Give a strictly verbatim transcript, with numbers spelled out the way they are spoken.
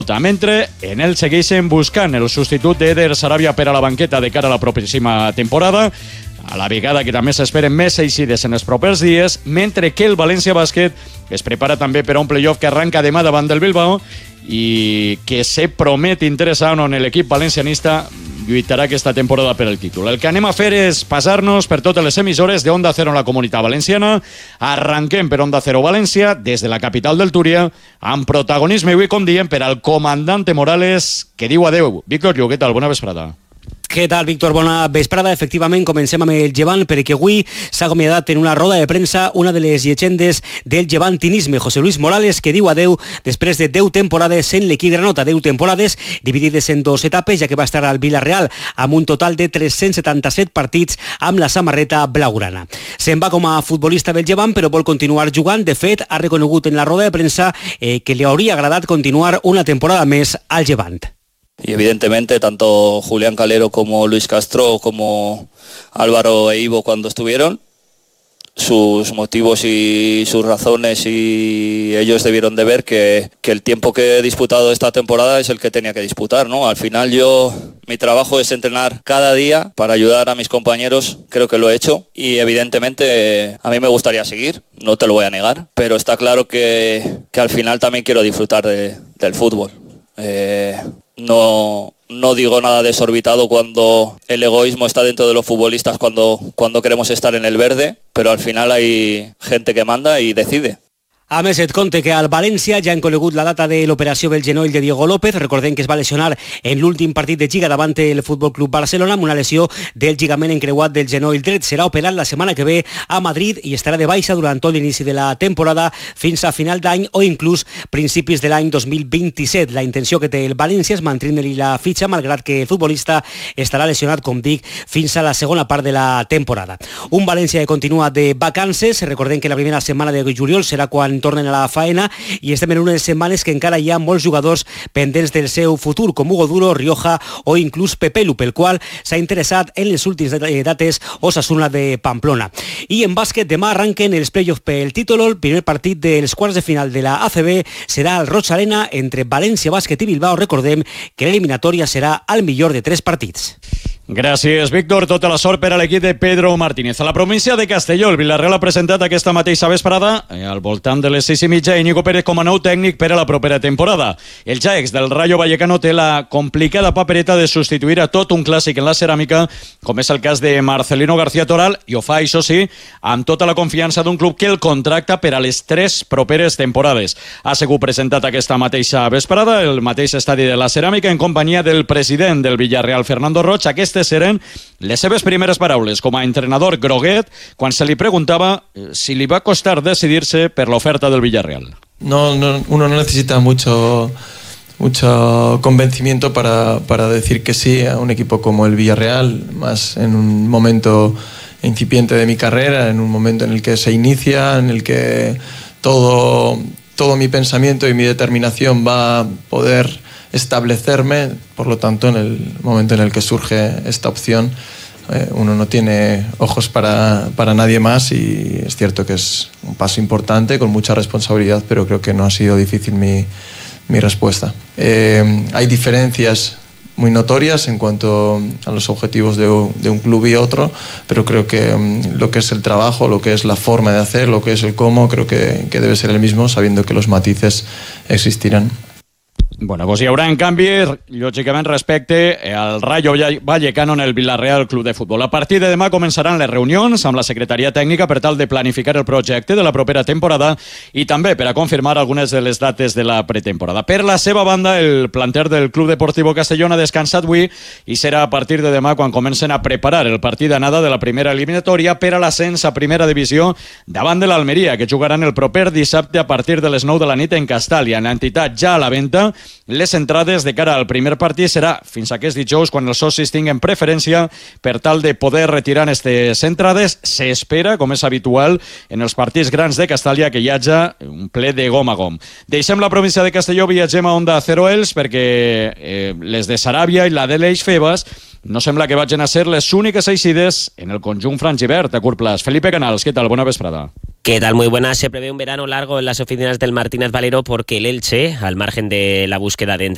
mentre en el segueixen buscant el substitut d'Eder Sarabia per a la banqueta de cara a la pròxima temporada, a la vegada que també s'esperen més eixides en els propers dies, mentre que el València Bàsquet es prepara també per a un playoff que arranca demà davant del Bilbao i que se promet interessant, on l'equip valencianista lluitarà aquesta temporada per el títol. El que anem a fer és passar-nos per totes les emissores de Onda Cero en la Comunitat Valenciana. Arranquem per Onda Cero València, des de la capital del Túria, amb protagonisme avui, com diem, per al comandante Morales, que diu adeu. Víctor Lluc, què tal? Bona vesprada. Què tal, Víctor? Bona vesprada. Efectivament, comencem amb el Llevant, perquè avui s'ha acomiadat en una roda de premsa una de les llegendes del llevantinisme, José Luis Morales, que diu adeu després de deu temporades en l'equip granota, deu temporades dividides en dos etapes, ja que va estar al Villarreal amb un total de tres-cents setanta-set partits amb la samarreta blaugrana. Se'n va com a futbolista del Llevant, però vol continuar jugant. De fet, ha reconegut en la roda de premsa eh, que li hauria agradat continuar una temporada més al Llevant. Y evidentemente tanto Julián Calero como Luis Castro como Álvaro e Ivo, cuando estuvieron, sus motivos y sus razones, y ellos debieron de ver que, que el tiempo que he disputado esta temporada es el que tenía que disputar, ¿no? Al final yo, mi trabajo es entrenar cada día para ayudar a mis compañeros, creo que lo he hecho, y evidentemente a mí me gustaría seguir, no te lo voy a negar, pero está claro que, que al final también quiero disfrutar de, del fútbol. Eh, no, no digo nada desorbitado cuando el egoísmo está dentro de los futbolistas, cuando, cuando queremos estar en el verde, pero al final hay gente que manda y decide. A més, et conte que al València ja han conegut la data de l'operació del genoll de Diego López. Recordem que es va lesionar en l'últim partit de Lliga davant el Futbol Club Barcelona amb una lesió del lligament encreuat del genoll dret. Serà operat la setmana que ve a Madrid i estarà de baixa durant tot l'inici de la temporada fins a final d'any o inclús principis de l'any dos mil vint-i-set. La intenció que té el València és mantenir-li la fitxa, malgrat que el futbolista estarà lesionat, com dic, fins a la segona part de la temporada. Un València que continua de vacances. Recordem que la primera setmana de juliol serà quan tornen a la faena i estem en unes setmanes que encara hi ha molts jugadors pendents del seu futur, com Hugo Duro, Rioja o inclús Pepelu, pel qual s'ha interessat en les últimes dates Osasuna de Pamplona. I en bàsquet, demà arranquen els play-offs pel títol. El primer partit dels quarts de final de la A C B serà al Roig Arena entre València Bàsquet i Bilbao. Recordem que l'eliminatòria serà al millor de tres partits. Gràcies, Víctor. Tota la sort per a l'equip de Pedro Martínez. A la província de Castelló, el Villarreal ha presentat aquesta mateixa vesprada, al voltant de les sis i mitja, Íñigo Pérez com a nou tècnic per a la propera temporada. El Jaex del Rayo Vallecano té la complicada papereta de substituir a tot un clàssic en la ceràmica, com és el cas de Marcelino García Toral, i ho fa, això sí, amb tota la confiança d'un club que el contracta per a les tres properes temporades. Ha sigut presentat aquesta mateixa vesprada el mateix estadi de la ceràmica en companyia del president del Villarreal, Fernando Roig. Aquestes eren les seves primeres paraules com a entrenador groguet quan se li preguntava si li va costar decidir-se per l'oferta del Villarreal. No, no, uno no necesita mucho, mucho convencimiento para, para decir que sí a un equipo como el Villarreal, más en un momento incipiente de mi carrera, en un momento en el que se inicia, en el que todo, todo mi pensamiento y mi determinación va a poder establecerme. Por lo tanto, en el momento en el que surge esta opción, eh, uno no tiene ojos para, para nadie más, y es cierto que es un paso importante con mucha responsabilidad, pero creo que no ha sido difícil mi, mi respuesta. Eh, hay diferencias muy notorias en cuanto a los objetivos de, de un club y otro, pero creo que um, lo que es el trabajo, lo que es la forma de hacer, lo que es el cómo, creo que, que debe ser el mismo, sabiendo que los matices existirán. Bueno, doncs hi haurà, en canvi, lògicament, respecte al Rayo Vallecano en el Villarreal Club de Futbol. A partir de demà començaran les reunions amb la secretaria tècnica per tal de planificar el projecte de la propera temporada i també per a confirmar algunes de les dates de la pretemporada. Per la seva banda, el planter del Club Deportivo Castellón ha descansat avui i serà a partir de demà quan comencen a preparar el partit d'anada de la primera eliminatòria per a l'ascens a primera divisió davant de l'Almeria, que jugaran el proper dissabte a partir de les nou de la nit en Castàlia. L'entitat ja a la venda. Les entrades de cara al primer partit serà fins aquest dijous, quan els socis tinguen preferència per tal de poder retirar aquestes entrades. S'espera, com és habitual, en els partits grans de Castàlia, que hi hagi un ple de gom a gom. Deixem la província de Castelló, viatgem a Onda Cero Els, perquè eh, les de Saràbia i la de l'Eix Febas no sembla que vagin a ser les úniques eixides en el conjunt frangivert a curt plaç. Felipe Canals, ¿qué tal? Buena vesprada. ¿Qué tal? Muy buenas. Se prevé un verano largo en las oficinas del Martínez Valero porque el Elche, al margen de la búsqueda de entrenador,